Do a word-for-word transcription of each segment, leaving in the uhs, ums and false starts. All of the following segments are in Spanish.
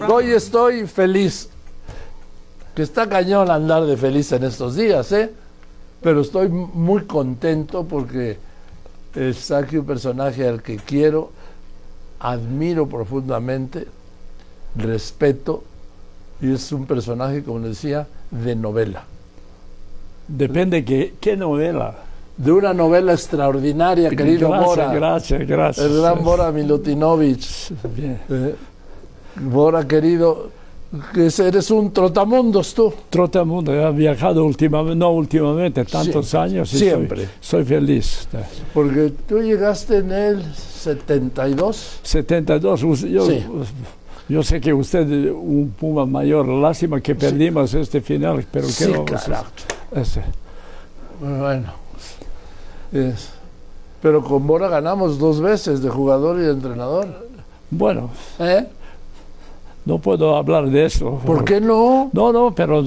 Hoy estoy feliz. Que está cañón andar de feliz en estos días, ¿eh? Pero estoy muy contento porque está aquí un personaje al que quiero, admiro profundamente, respeto, y es un personaje, como les decía, de novela. Depende de qué novela. De una novela extraordinaria, querido gracias, Bora. Gracias, gracias. El gran Bora Milutinovic. Bien. Eh, Bora, querido, que eres un trotamundos tú. Trotamundos, he viajado últimamente, no últimamente, tantos siempre, años. Siempre. Soy, soy feliz. Porque tú llegaste en el setenta y dos. setenta y dos, yo, sí. yo sé que usted es un Puma mayor, lástima que perdimos sí. este final, pero sí, ¿qué vamos carajo. a hacer? Bueno, es, pero con Bora ganamos dos veces de jugador y de entrenador. Bueno. ¿Eh? No puedo hablar de eso. ¿Por qué no? No, no, pero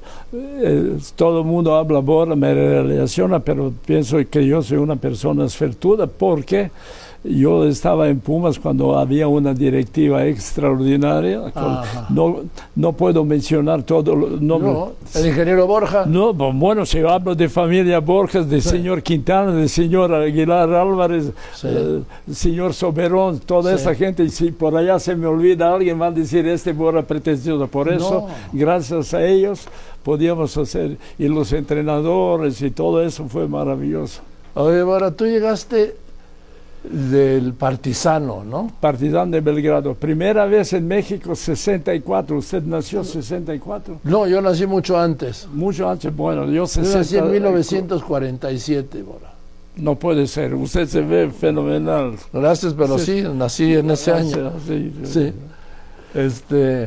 eh, todo el mundo habla Bora, me relaciona, pero pienso que yo soy una persona suertuda porque yo estaba en Pumas cuando había una directiva extraordinaria. Con, no, no puedo mencionar todo. No, no, el ingeniero Borja. No, bueno, si hablo de familia Borges, del sí. señor Quintana, del señor Aguilar Álvarez, sí. eh, señor Soberón, toda sí. esa gente, y si por allá se me olvida alguien, va a decir este Bora pretencioso. Por eso, no. gracias a ellos, podíamos hacer, y los entrenadores y todo eso fue maravilloso. Oye, Bora, tú llegaste del Partizano, ¿no? Partizano de Belgrado. Primera vez en México, sesenta y cuatro. ¿Usted nació en sesenta y cuatro? No, yo nací mucho antes. Mucho antes, bueno, yo sesenta. Yo nací en mil novecientos cuarenta y siete, Bora. No puede ser, usted se ve fenomenal. Gracias, pero sí, sí nací en ese Gracias, año. Sí, sí. sí. Este,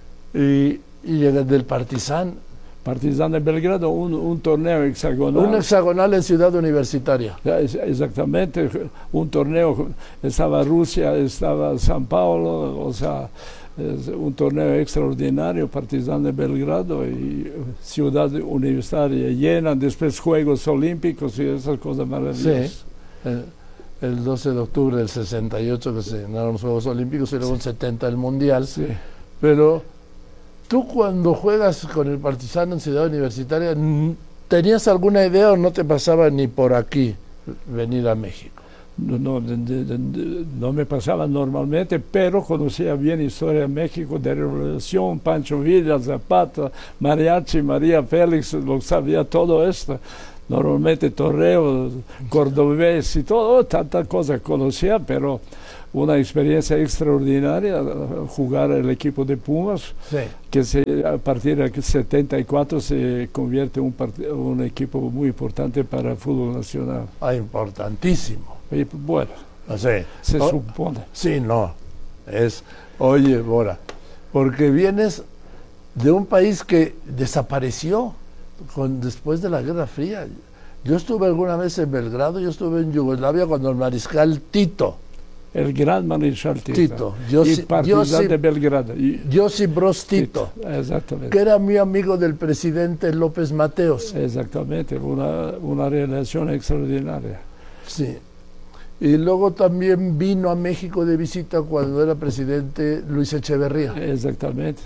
y, y llegué del Partizan. Partizan de Belgrado, un, un torneo hexagonal. Un hexagonal en Ciudad Universitaria. Exactamente, un torneo, estaba Rusia, estaba San Paulo, o sea, es un torneo extraordinario, Partizan de Belgrado y Ciudad Universitaria llena, después Juegos Olímpicos y esas cosas maravillosas. Sí, el, el doce de octubre del sesenta y ocho que se ganaron los Juegos Olímpicos y luego en setenta el Mundial, sí. Pero tú cuando juegas con el Partizano en Ciudad Universitaria, ¿tenías alguna idea o no te pasaba ni por aquí venir a México? No, no, de, de, de, no me pasaba normalmente, pero conocía bien historia de México, de Revolución, Pancho Villa, Zapata, Mariachi, María Félix, lo sabía todo esto. Normalmente torneo, cordobés y todo, tanta cosa conocía, pero una experiencia extraordinaria jugar el equipo de Pumas, sí. que se, a partir del setenta y cuatro se convierte en un, un equipo muy importante para el fútbol nacional. Ah, importantísimo. Y, bueno, sí. se o, supone. Sí, no, es, oye, Bora, porque vienes de un país que desapareció con, después de la Guerra Fría. Yo estuve alguna vez en Belgrado, yo estuve en Yugoslavia cuando el mariscal Tito, el gran mariscal Tito, Tito y Partizan de Belgrado, Josip Broz Tito, Tito, exactamente, que era muy amigo del presidente López Mateos. Exactamente, una, una relación extraordinaria. Sí. Y luego también vino a México de visita cuando era presidente Luis Echeverría. Exactamente.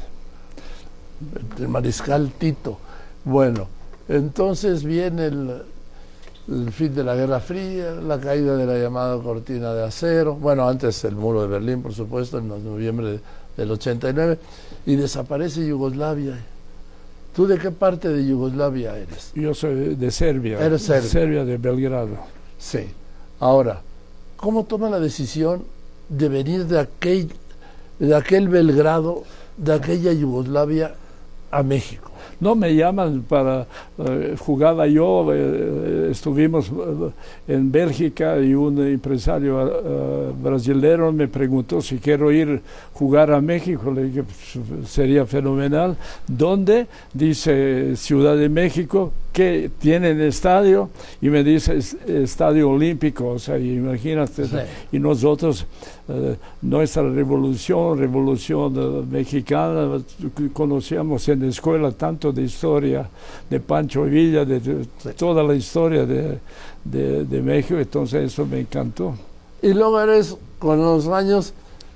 El mariscal Tito. Bueno, entonces viene el, el fin de la Guerra Fría, la caída de la llamada cortina de acero, bueno, antes el muro de Berlín, por supuesto, en noviembre del ochenta y nueve, y desaparece Yugoslavia. ¿Tú de qué parte de Yugoslavia eres? Yo soy de Serbia. Eres Serbia. Serbia de Belgrado. Sí. Ahora, ¿cómo toma la decisión de venir de aquel, de aquel Belgrado, de aquella Yugoslavia, a México? No me llaman para, uh, jugaba yo, uh, estuvimos uh, en Bélgica y un empresario uh, brasilero me preguntó si quiero ir a jugar a México, le dije sería fenomenal. ¿Dónde? Dice Ciudad de México, que tienen estadio, y me dice Estadio Olímpico, o sea, imagínate, sí. Y nosotros, uh, nuestra revolución, revolución uh, mexicana, conocíamos en la escuela tanto de historia de Pancho Villa, de, de sí. toda la historia de, de, de México, entonces eso me encantó. Y luego eres, con los años,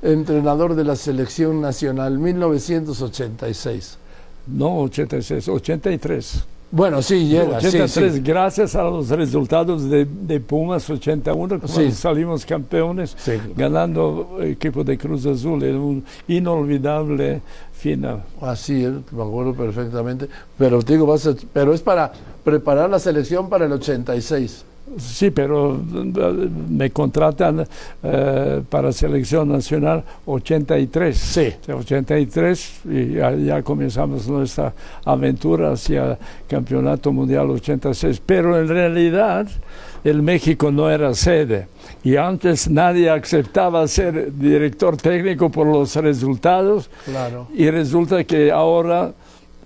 entrenador de la selección nacional, mil novecientos ochenta y seis. No, ochenta y seis, ochenta y tres. Bueno, sí, llega. ochenta y tres, sí, sí. Gracias a los resultados de, de Pumas ochenta y uno, cuando Sí. salimos campeones, Sí. ganando el equipo de Cruz Azul, en un inolvidable final. Así es, me acuerdo perfectamente. Pero te digo, vas a- pero es para preparar la selección para el ochenta y seis. Sí, pero eh, me contratan eh, para selección nacional ochenta y tres. Sí. O sea, ochenta y tres y ya, ya comenzamos nuestra aventura hacia Campeonato Mundial ochenta y seis. Pero en realidad el México no era sede y antes nadie aceptaba ser director técnico por los resultados. Claro. Y resulta que ahora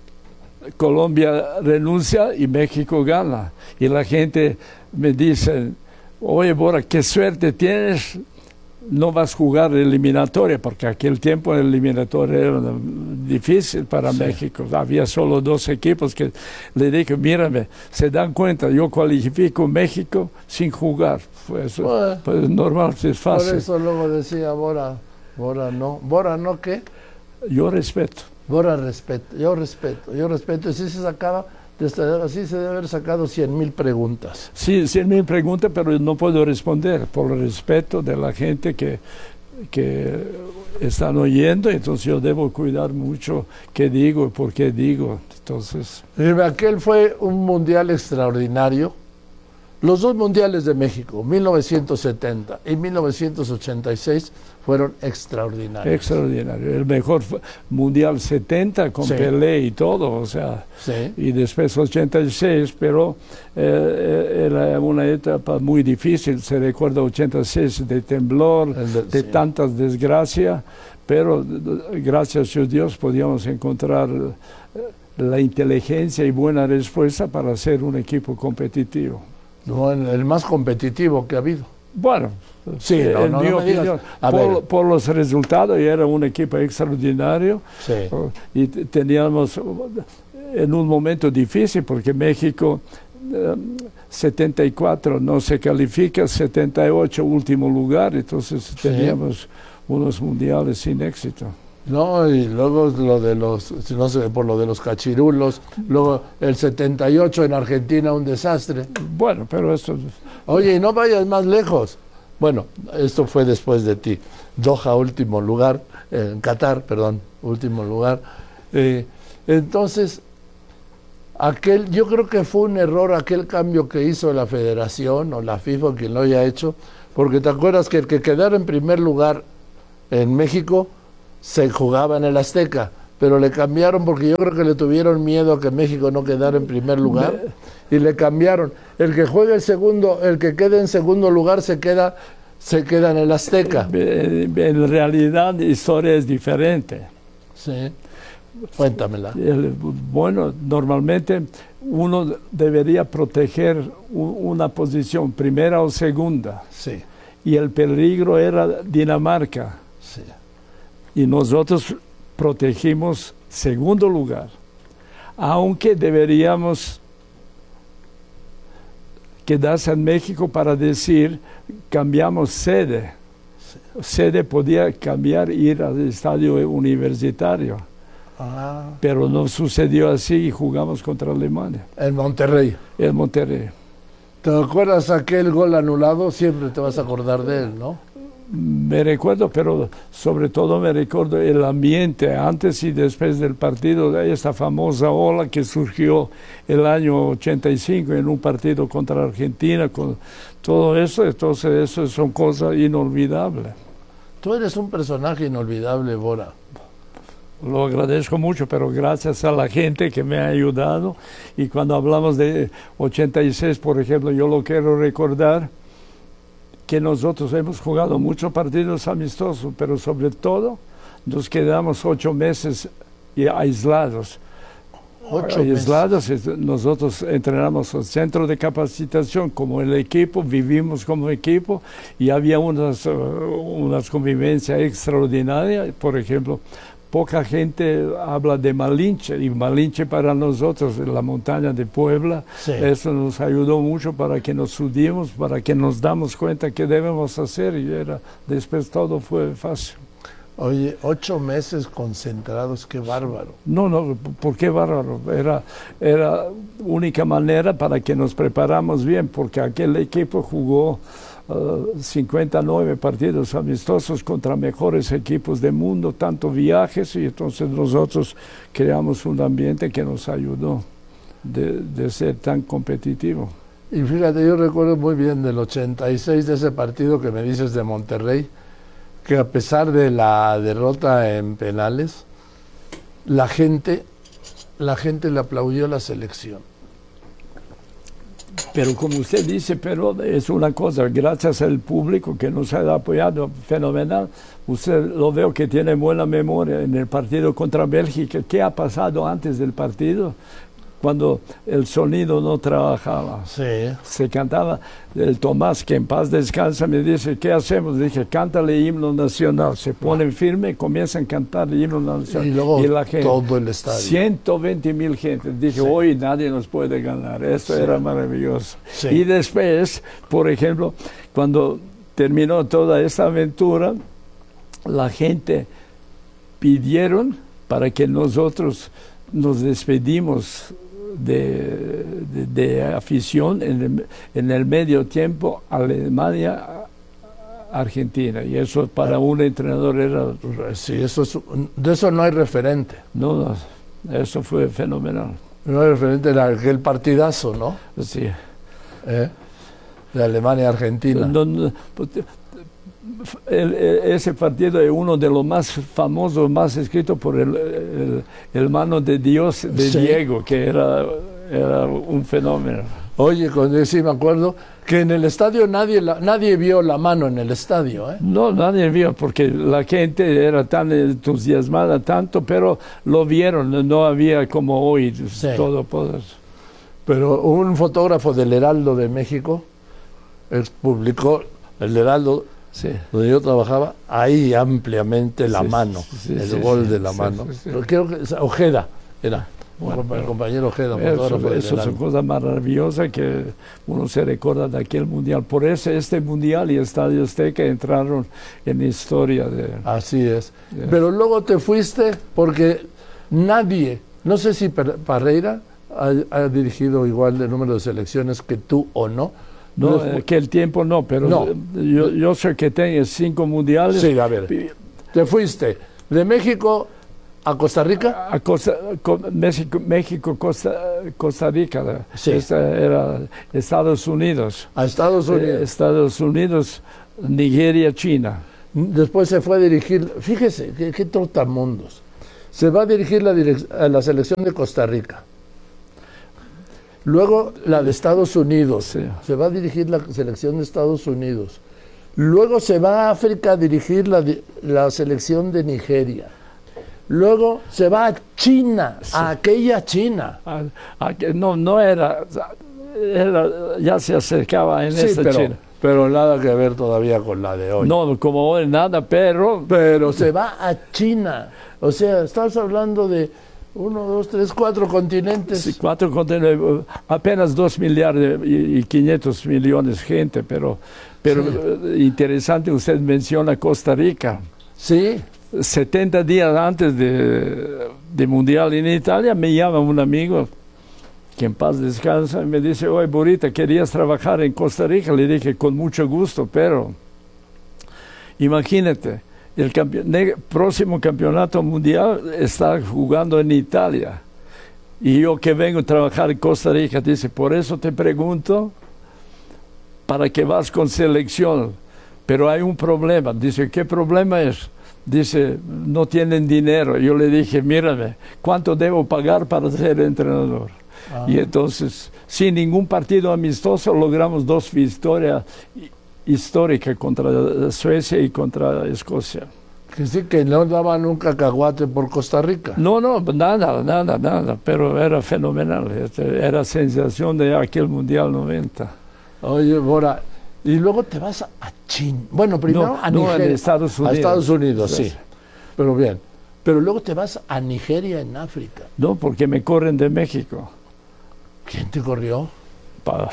Colombia renuncia y México gana. Y la gente me dice, oye, Bora, qué suerte tienes, no vas a jugar eliminatoria, porque aquel tiempo el eliminatoria era difícil para Sí. México. Había solo dos equipos que le dije, mírame, se dan cuenta, yo cualifico México sin jugar. Pues, Bueno. pues normal, es Por fácil. eso luego decía Bora, Bora no. ¿Bora no qué? Yo respeto. Bora respeto, yo respeto, yo respeto. Y sí se sacaba, desde- así se debe haber sacado cien mil preguntas. Sí, sí me pregunta, pero no puedo responder por el respeto de la gente que, que están oyendo, entonces yo debo cuidar mucho qué digo y por qué digo. Entonces, Dime, aquel fue un mundial extraordinario. Los dos mundiales de México, mil novecientos setenta y mil novecientos ochenta y seis, fueron extraordinarios. extraordinario. El mejor fue Mundial setenta con Sí. Pelé y todo, o sea, Sí. y después ochenta y seis, pero eh, era una etapa muy difícil. Se recuerda ochenta y seis de temblor, El de- de sí. tantas desgracias, pero eh, gracias a Dios podíamos encontrar eh, la inteligencia y buena respuesta para ser un equipo competitivo. No, el el más competitivo que ha habido. Bueno, Sí, no, en no, mi no me digas. opinión, A por, ver. por los resultados, y era un equipo extraordinario. Sí. Oh, y t- teníamos oh, en un momento difícil porque México eh, setenta y cuatro no se califica, setenta y ocho último lugar, entonces Sí. teníamos unos mundiales sin éxito. No, y luego lo de los, no sé, por lo de los cachirulos, luego el setenta y ocho en Argentina, un desastre. Bueno, pero esto, Oye, y no vayas más lejos. Bueno, esto fue después de ti. Doha, último lugar, en Qatar, perdón, último lugar. Eh, entonces, aquel, yo creo que fue un error aquel cambio que hizo la Federación o la FIFA, quien lo haya hecho, porque te acuerdas que el que quedara en primer lugar en México se jugaba en el Azteca, pero le cambiaron porque yo creo que le tuvieron miedo a que México no quedara en primer lugar y le cambiaron. El que juegue el segundo, el que quede en segundo lugar se queda, se queda en el Azteca. eh, en realidad la historia es diferente. Sí. Cuéntamela. El- bueno, normalmente uno debería proteger u- una posición, primera o segunda, Sí, y el peligro era Dinamarca, sí. y nosotros protegimos segundo lugar, aunque deberíamos quedarse en México para decir, cambiamos sede. Sede podía cambiar, ir al estadio universitario, Ah, pero no sucedió así y jugamos contra Alemania, en Monterrey. en Monterrey. ¿Te acuerdas aquel gol anulado? Siempre te vas a acordar de él, ¿no? Me recuerdo, pero sobre todo me recuerdo el ambiente antes y después del partido, de esta famosa ola que surgió el año ochenta y cinco en un partido contra Argentina, con todo eso. Entonces eso son cosas inolvidables. Tú eres un personaje inolvidable, Bora. Lo agradezco mucho, pero gracias a la gente que me ha ayudado. Y cuando hablamos de ochenta y seis, por ejemplo, yo lo quiero recordar que nosotros hemos jugado muchos partidos amistosos, pero sobre todo nos quedamos ocho meses y aislados. Ocho aislados, es- nosotros entrenamos en centro de capacitación como el equipo, vivimos como equipo y había unas, uh, unas convivencias extraordinarias. Por ejemplo, poca gente habla de Malinche, y Malinche para nosotros, la montaña de Puebla, Sí. eso nos ayudó mucho para que nos subimos, para que nos damos cuenta qué debemos hacer, y era, después todo fue fácil. Oye, ocho meses concentrados, qué bárbaro. No, no, ¿por qué bárbaro? Era, era única manera para que nos preparamos bien, porque aquel equipo jugó uh, cincuenta y nueve partidos amistosos contra mejores equipos del mundo, tanto viajes, y entonces nosotros creamos un ambiente que nos ayudó de, de ser tan competitivo. Y fíjate, yo recuerdo muy bien del ochenta y seis, de ese partido que me dices de Monterrey, que a pesar de la derrota en penales, la gente, la gente le aplaudió a la selección. Pero como usted dice, pero es una cosa, gracias al público que nos ha apoyado fenomenal, usted lo veo que tiene buena memoria en el partido contra Bélgica. ¿Qué ha pasado antes del partido? Cuando el sonido no trabajaba, sí. Se cantaba, el Tomás, que en paz descansa, me dice, ¿qué hacemos? Dije, cántale himno nacional. Se ponen firme, comienzan a cantar el himno nacional. Y luego y la gente, todo el estadio. ciento veinte mil gente. Dije, sí. Hoy nadie nos puede ganar. Eso sí. Era maravilloso. Sí. Y después, por ejemplo, cuando terminó toda esta aventura, la gente pidieron para que nosotros nos despedimos De, de, de afición en el, en el medio tiempo Alemania Argentina, y eso para un entrenador era sí, eso es, de eso no hay referente. No, no, eso fue fenomenal. No hay referente en aquel partidazo, ¿no? Sí. ¿Eh? De Alemania Argentina. No, no, el, el, ese partido es uno de los más famosos, más escrito por el, el, el mano de Dios de sí. Diego, que era, era un fenómeno. Oye, cuando sí me acuerdo que en el estadio nadie la, nadie vio la mano en el estadio, ¿eh? No, nadie vio, porque la gente era tan entusiasmada tanto, pero lo vieron, no había como hoy sí. Todo poder. Pero un fotógrafo del Heraldo de México publicó el Heraldo. Sí. Donde yo trabajaba, ahí ampliamente la sí, mano, sí, el sí, gol sí, de la sí, mano. Sí, sí. Pero creo que Ojeda era, bueno, el compañero Ojeda. Eso, eso es una cosa maravillosa que uno se recuerda de aquel mundial. Por eso este mundial y Estadio Azteca entraron en la historia. De, Así es. De, Pero luego te fuiste porque nadie, no sé si Parreira ha, ha dirigido igual el número de selecciones que tú o no. No, no, que el tiempo no, pero no. Yo, yo sé que tengo cinco mundiales. Sí, a ver, te fuiste de México a Costa Rica. A Costa, México, México Costa, Costa Rica. Sí. Esta era Estados Unidos. A Estados Unidos. Eh, Estados Unidos, Nigeria, China. Después se fue a dirigir, fíjese, qué, qué trotamundos. Se va a dirigir la, direc a la selección de Costa Rica. Luego la de Estados Unidos, sí. Se va a dirigir la selección de Estados Unidos. Luego se va a África a dirigir la, la selección de Nigeria. Luego se va a China, sí. A aquella China. A, a, no, no era, era, ya se acercaba en sí, esa pero, China. Pero nada que ver todavía con la de hoy. No, como hoy nada, pero... Pero se va a China. O sea, estás hablando de... Uno, dos, tres, cuatro continentes. Sí, cuatro continentes, apenas dos millardos y quinientos millones de gente, pero, pero sí. Interesante, usted menciona Costa Rica. Sí. setenta días antes de, de Mundial en Italia, me llama un amigo, que en paz descansa, y me dice, oye, Burita, ¿querías trabajar en Costa Rica? Le dije, con mucho gusto, pero imagínate, el campe próximo campeonato mundial está jugando en Italia. Y yo que vengo a trabajar en Costa Rica, dice, por eso te pregunto, ¿para qué vas con selección? Pero hay un problema. Dice, ¿qué problema es? Dice, no tienen dinero. Yo le dije, mírame, ¿cuánto debo pagar para ser entrenador? Ah. Y entonces, sin ningún partido amistoso, logramos dos victorias histórica contra Suecia y contra Escocia. Que sí, que no daban un cacahuate por Costa Rica. No, no, nada, nada, nada, pero era fenomenal, era sensación de aquel Mundial noventa. Oye, Bora, y luego te vas a China, bueno, primero no, a no, Nigeria, a Estados Unidos. A Estados Unidos, sí, pero bien, pero luego te vas a Nigeria en África. No, porque me corren de México. ¿Quién te corrió? Pa,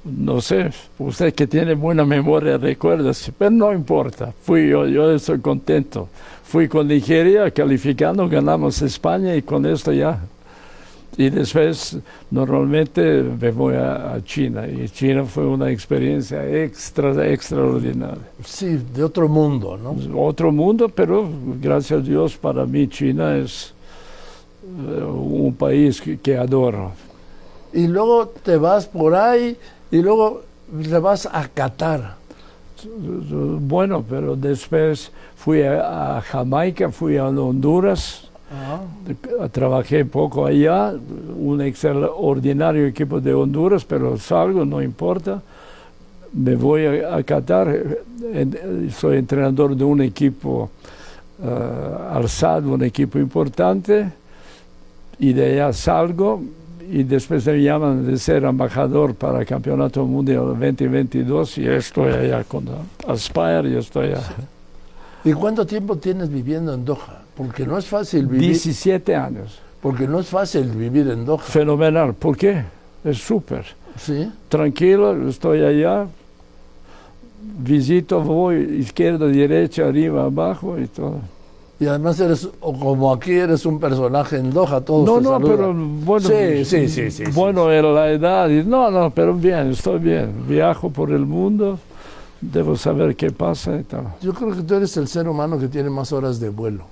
No sé, usted que tiene buena memoria recuerda, pero no importa, fui yo, yo estoy contento. Fui con Nigeria calificando, ganamos España y con esto ya. Y después normalmente me voy a, a China y China fue una experiencia extra, extraordinaria. Sí, de otro mundo, ¿no? Otro mundo, pero gracias a Dios para mí China es uh, un país que, que adoro. Y luego te vas por ahí y luego te vas a Qatar. Bueno, pero después fui a, a Jamaica, fui a Honduras. Uh-huh. Trabajé poco allá, un extraordinario equipo de Honduras, pero salgo, no importa. Me voy a, a Qatar, en, soy entrenador de un equipo uh, Al-Sadd, un equipo importante, y de allá salgo y después me llaman de ser embajador para el Campeonato Mundial veinte veintidós y estoy allá con Aspire y estoy allá. ¿Y cuánto tiempo tienes viviendo en Doha? Porque no es fácil vivir. diecisiete años. Porque no es fácil vivir en Doha. Fenomenal. ¿Por qué? Es súper. Sí. Tranquilo, estoy allá. Visito, voy izquierda, derecha, arriba, abajo y todo. Y además eres, o como aquí eres un personaje en Doha, todos No, te no, saludan. pero bueno, sí, sí, sí, sí, bueno, sí. en la edad, y, no, no, pero bien, estoy bien. Viajo por el mundo, debo saber qué pasa y tal. Yo creo que tú eres el ser humano que tiene más horas de vuelo.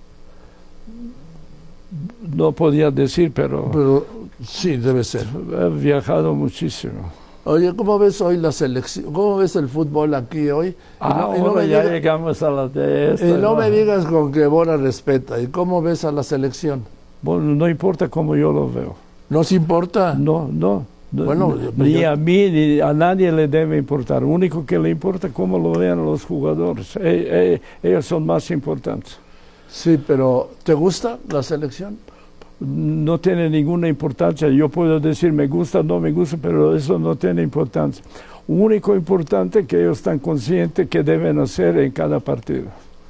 No podía decir, pero, pero sí, debe ser. He viajado muchísimo. Oye, ¿cómo ves hoy la selección? ¿Cómo ves el fútbol aquí hoy? Ah, y no, y no me ya diga, llegamos a la de esta. Y no, no me digas con que Bora respeta. ¿Y cómo ves a la selección? Bueno, no importa cómo yo lo veo. ¿No se importa? No, no. Bueno, ni yo, a mí ni a nadie le debe importar. Lo único que le importa es cómo lo vean los jugadores. E, e, ellos son más importantes. Sí, pero ¿te gusta la selección? No tiene ninguna importancia. Yo puedo decir me gusta o no me gusta, pero eso no tiene importancia. Lo único importante es que ellos están conscientes que deben hacer en cada partido.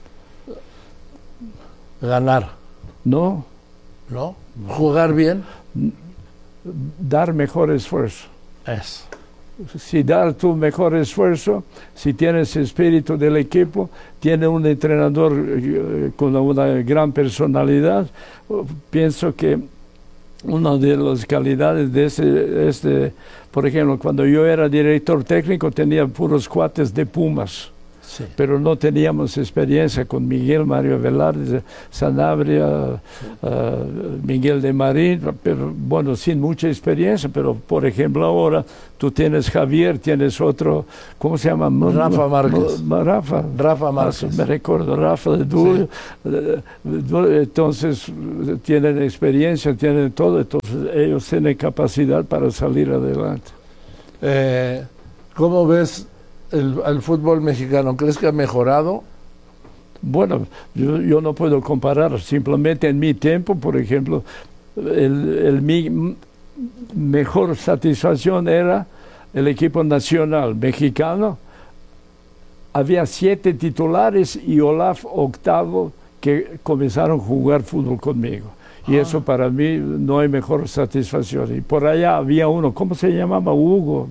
Ganar. No. ¿No? ¿Jugar bien? Dar mejor esfuerzo. Eso. Si dar tu mejor esfuerzo, si tienes espíritu del equipo, tienes un entrenador eh, con una gran personalidad, pienso que una de las calidades de este, este, por ejemplo, cuando yo era director técnico tenía puros cuates de Pumas. Sí. Pero no teníamos experiencia con Miguel, Mario Velarde, Sanabria, sí. uh, Miguel de Marín, pero bueno, sin mucha experiencia, pero por ejemplo ahora tú tienes Javier, tienes otro, ¿cómo se llama? Rafa Márquez. Rafa. Rafa Márquez. Me recuerdo, Rafa de Dulio. Sí. Entonces tienen experiencia, tienen todo, entonces ellos tienen capacidad para salir adelante. Eh, ¿Cómo ves El, el fútbol mexicano? ¿Crees que ha mejorado? Bueno, yo, yo no puedo comparar. Simplemente en mi tiempo, por ejemplo, el, el, mi mejor satisfacción era el equipo nacional mexicano. Había siete titulares y Olaf octavo que comenzaron a jugar fútbol conmigo. Y ah. eso para mí no hay mejor satisfacción. Y por allá había uno, ¿cómo se llamaba? Hugo.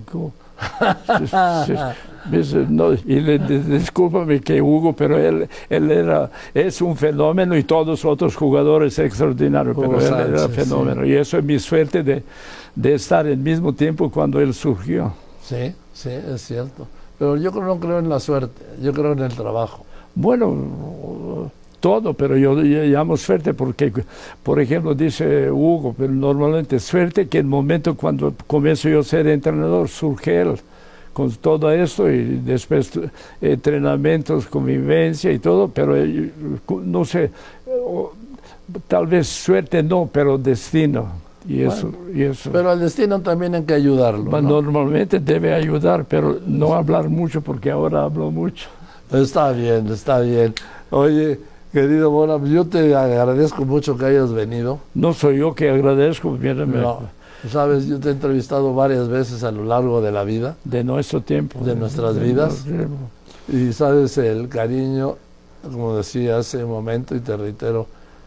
No, y le, discúlpame que Hugo, pero él, él era, es un fenómeno y todos los otros jugadores extraordinarios, pero él Sánchez, era fenómeno. Sí. Y eso es mi suerte de, de estar al mismo tiempo cuando él surgió. Sí, sí, es cierto. Pero yo no creo en la suerte, yo creo en el trabajo. Bueno, todo, pero yo, yo llamo suerte porque, por ejemplo, dice Hugo, pero normalmente suerte que el momento cuando comienzo yo a ser entrenador surge él con todo esto y después entrenamientos, convivencia y todo, pero no sé, tal vez suerte no, pero destino. Y eso, bueno, y eso. Pero al destino también hay que ayudarlo, ¿no? Normalmente debe ayudar, pero no hablar mucho porque ahora hablo mucho. Está bien, está bien. Oye, querido Bora, yo te agradezco mucho que hayas venido. No soy yo que agradezco, mírame. No. Sabes, yo te he entrevistado varias veces a lo largo de la vida. De nuestro tiempo. De nuestras de vidas. Y sabes, el cariño, como decía hace un momento, y te reitero,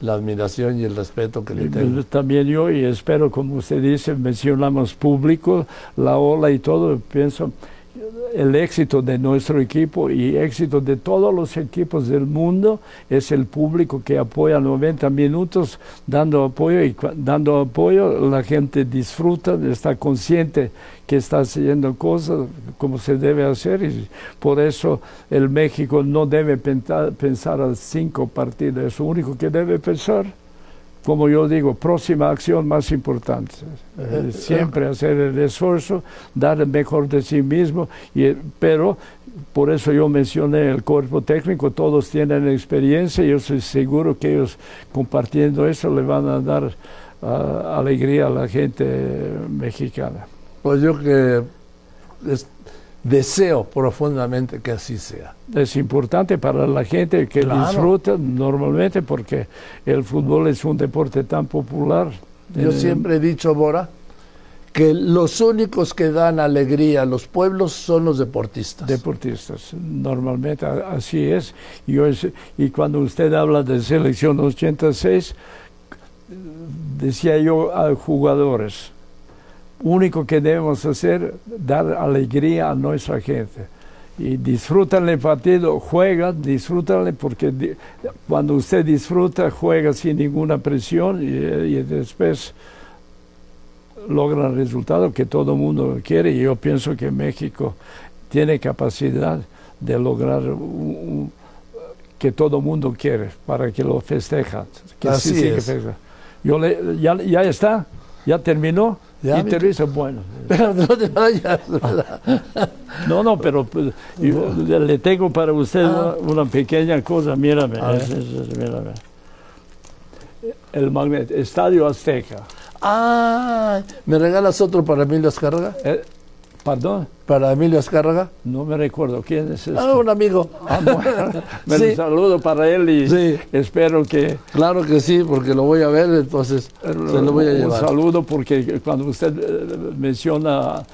la admiración y el respeto que le tengo. También yo, y espero, como usted dice, mencionamos público, la ola y todo, pienso el éxito de nuestro equipo y éxito de todos los equipos del mundo es el público que apoya noventa minutos dando apoyo, y dando apoyo la gente disfruta, está consciente que está haciendo cosas como se debe hacer, y por eso el México no debe pensar, pensar a cinco partidos, es lo único que debe pensar. Como yo digo, próxima acción más importante. Eh, siempre hacer el esfuerzo, dar el mejor de sí mismo, y, pero por eso yo mencioné el cuerpo técnico, todos tienen experiencia, y yo estoy seguro que ellos compartiendo eso le van a dar uh, alegría a la gente mexicana. Pues yo que es, deseo profundamente que así sea. Es importante para la gente que claro. disfruta normalmente, porque el fútbol es un deporte tan popular. Yo eh, siempre he dicho, Bora, que los únicos que dan alegría a los pueblos son los deportistas. Deportistas, normalmente así es. Y, yo es, y cuando usted habla de selección ochenta y seis, decía yo a jugadores, único que debemos hacer, dar alegría a nuestra gente. Y disfrutan el partido, juegan, disfrútanle, porque di, cuando usted disfruta, juega sin ninguna presión, y, y después logra el resultado que todo el mundo quiere. Y yo pienso que México tiene capacidad de lograr un, un, que todo el mundo quiere, para que lo festejan. Que Así sí, sí, es. que festeja. Yo le, ya, ya está, ya terminó. Ya, y te dice, bueno. Pero no te vayas. No, no, pero pues, yo, le tengo para usted ah. una, una pequeña cosa, mírame, es, es, es, mírame. El magnet, Estadio Azteca. Ah, ¿me regalas otro para Emilio Azcárraga? Eh, ¿Perdón? ¿Para Emilio Azcárraga? No me recuerdo, ¿quién es este? Ah, un amigo. Ah, bueno, me sí. saludo para él y sí. espero que... Claro que sí, porque lo voy a ver, entonces se lo voy a llevar. Un saludo, porque cuando usted menciona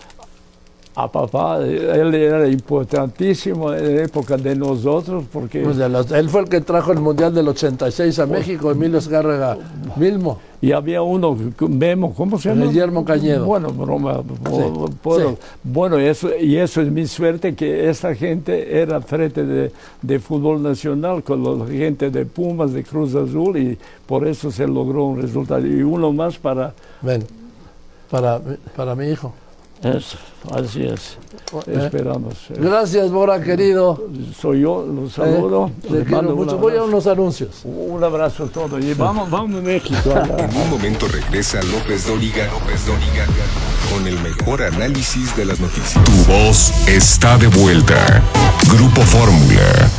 a papá, él era importantísimo en la época de nosotros, porque... Pues de los, él fue el que trajo el Mundial del ochenta y seis a México, Emilio Azcárraga mismo. Y había uno, Memo, ¿cómo se llama? Guillermo Cañedo. Bueno, broma. Sí, puedo, sí. Bueno, eso, y eso es mi suerte, que esta gente era frente de, de fútbol nacional, con la gente de Pumas, de Cruz Azul, y por eso se logró un resultado. Y uno más para... Ven, para, para mi hijo. Eso, así es. Eh, Esperamos. Gracias, Bora, querido. Soy yo, los saludo. Eh, le quiero mucho. Voy a unos anuncios. Un abrazo a todos. Y vamos, vamos a México. En un momento regresa López Dóriga, López Dóriga, con el mejor análisis de las noticias. Tu voz está de vuelta. Grupo Fórmula.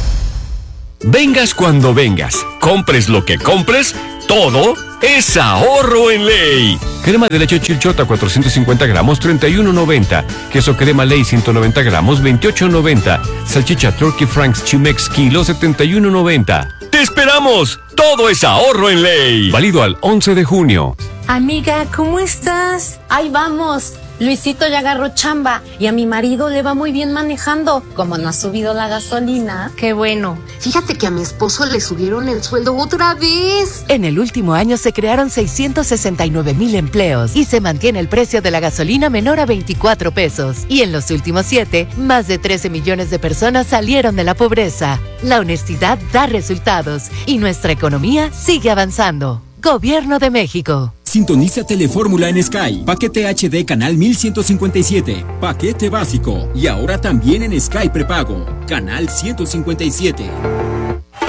Vengas cuando vengas, compres lo que compres, todo es ahorro en Ley. Crema de leche Chilchota cuatrocientos cincuenta gramos, treinta y uno noventa. Queso crema Ley ciento noventa gramos, veintiocho noventa. Salchicha Turkey Franks Chimex kilo, setenta y uno noventa. ¡Te esperamos! Todo es ahorro en Ley. Válido al once de junio. Amiga, ¿cómo estás? Ahí vamos. Luisito ya agarró chamba y a mi marido le va muy bien manejando. Como no ha subido la gasolina. Qué bueno. Fíjate que a mi esposo le subieron el sueldo otra vez. En el último año se crearon seiscientos sesenta y nueve mil empleos y se mantiene el precio de la gasolina menor a veinticuatro pesos. Y en los últimos siete, más de trece millones de personas salieron de la pobreza. La honestidad da resultados y nuestra economía sigue avanzando. Gobierno de México. Sintoniza Telefórmula en Sky. Paquete H D Canal mil ciento cincuenta y siete. Paquete básico. Y ahora también en Sky Prepago. Canal ciento cincuenta y siete.